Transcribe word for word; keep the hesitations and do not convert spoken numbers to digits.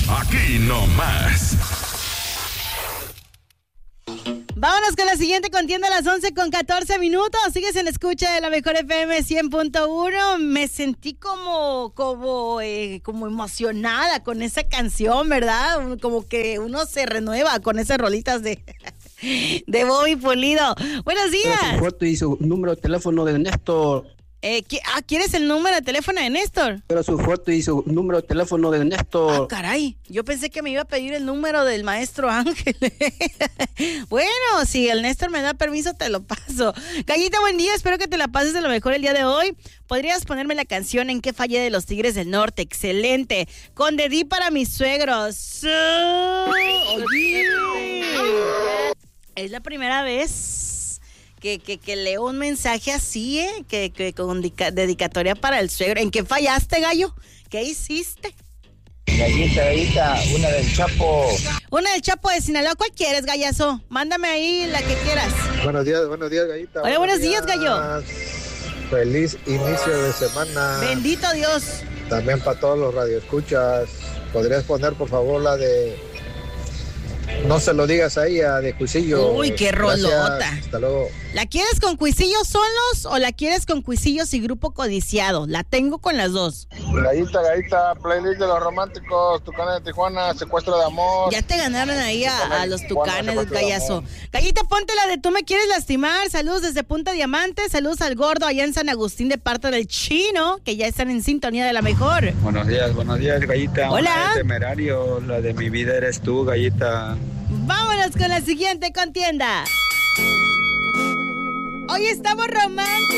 aquí nomás. Vámonos con la siguiente contienda a las once con catorce minutos. Sigues en escucha de la mejor F M cien punto uno. Me sentí como, como, eh, como emocionada con esa canción, ¿verdad? Como que uno se renueva con esas rolitas de, de Bobby Pulido. Buenos días. Su foto y su número de teléfono de Néstor. Eh, ah, ¿quieres el número de teléfono de Néstor? Pero su foto y su número de teléfono de Néstor. Ah, caray. Yo pensé que me iba a pedir el número del maestro Ángel. Bueno, si el Néstor me da permiso, te lo paso. Gallita, buen día. Espero que te la pases de lo mejor el día de hoy. ¿Podrías ponerme la canción En qué fallé de los Tigres del Norte? Excelente. Con Dedí para mis suegros. Oye. Es la primera vez Que, que, que leo un mensaje así, ¿eh? Que, que con dica, dedicatoria para el suegro. ¿En qué fallaste, gallo? ¿Qué hiciste? Gallita, gallita, una del Chapo. Una del Chapo de Sinaloa. ¿Cuál quieres, gallazo? Mándame ahí la que quieras. Buenos días, buenos días, gallita. Hola, buenos días, gallo. Feliz inicio de semana. Bendito Dios. También para todos los radioescuchas. ¿Podrías poner, por favor, la de... No se lo digas a ella, de Cuisillo? Uy, qué rolota. Gracias, hasta luego. ¿La quieres con Cuisillos solos o la quieres con Cuisillos y Grupo Codiciado? La tengo con las dos. Gallita, gallita, playlist de los románticos, Tucanes de Tijuana, Secuestro de Amor. Ya te ganaron ahí a, a los Tucanes, gallazo. Gallita, ponte la de Tú me quieres lastimar. Saludos desde Punta Diamante. Saludos al gordo allá en San Agustín de parte del Chino, que ya están en sintonía de la mejor. Buenos días, buenos días, gallita. Hola. Temerario, la de Mi vida eres tú, gallita. Vámonos con la siguiente contienda. Hoy estamos románticos.